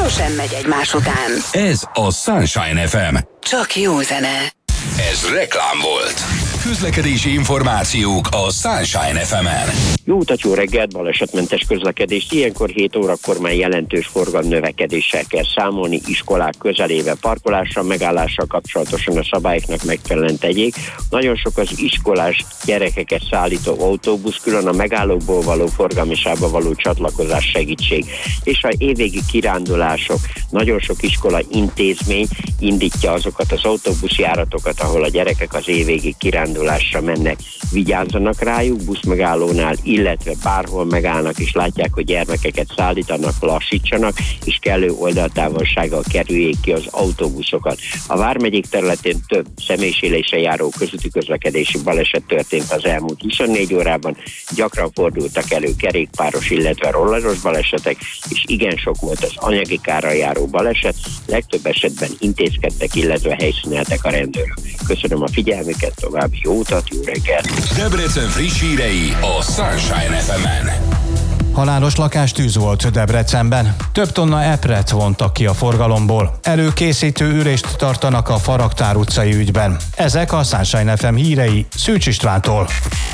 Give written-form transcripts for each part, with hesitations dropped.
sosem megy egymás után. Ez a Sunshine FM. Csak jó zene. Ez reklám volt. Közlekedési információk a Sunshine FM-en. Jó utat, jó reggelt, balesetmentes közlekedést. Ilyenkor 7 órakor már jelentős forgalomnövekedéssel kell számolni, iskolák közelébe parkolással, megállással kapcsolatosan a szabályoknak megfelelően tegyék. Nagyon sok az iskolás gyerekeket szállító autóbusz, külön a megállókból való forgalmi sávba való csatlakozás segítség. És a évvégi kirándulások, nagyon sok iskola intézmény indítja azokat az autóbuszjáratokat, ahol a gyerekek az évvégi kirándulásra mennek. Vigyázzanak rájuk, buszmegállónál, illetve bárhol megállnak és látják, hogy gyermekeket szállítanak, lassítsanak, és kellő oldaltávolsággal kerüljék ki az autóbuszokat. A Vármegyék területén több személysérüléssel járó közúti közlekedési baleset történt az elmúlt 24 órában, gyakran fordultak elő kerékpáros, illetve rolleros balesetek, és igen sok volt az anyagi kárral járó baleset, legtöbb esetben intézkedtek, illetve helyszíneltek a rendőrök. Köszönöm a figyelmüket, további jó utat, jó reggelt! Debrecen friss hírei a Sunshine FM-en. Halálos lakástűz volt Debrecenben. Több tonna epret vontak ki a forgalomból. Előkészítő ülést tartanak a Faraktár utcai ügyben. Ezek a Sunshine FM hírei Szűcs Istvántól.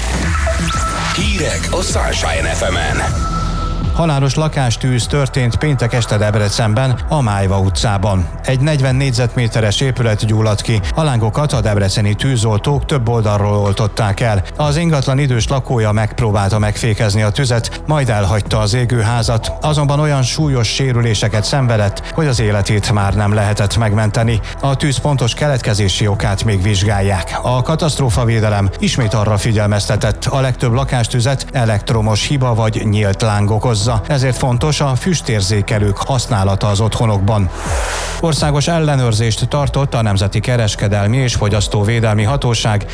Hírek a Sunshine FM-en. Halálos lakástűz történt péntek este Debrecenben, a Májva utcában. Egy 40 négyzetméteres épület gyulladt ki. A lángokat a debreceni tűzoltók több oldalról oltották el. Az ingatlan idős lakója megpróbálta megfékezni a tüzet, majd elhagyta az égőházat, azonban olyan súlyos sérüléseket szenvedett, hogy az életét már nem lehetett megmenteni. A tűz pontos keletkezési okát még vizsgálják. A katasztrófavédelem ismét arra figyelmeztetett, a legtöbb lakástüzet elektromos hiba vagy nyílt láng okozza. Ezért fontos a füstérzékelők használata az otthonokban. Országos ellenőrzést tartott a Nemzeti Kereskedelmi és Fogyasztóvédelmi Hatóság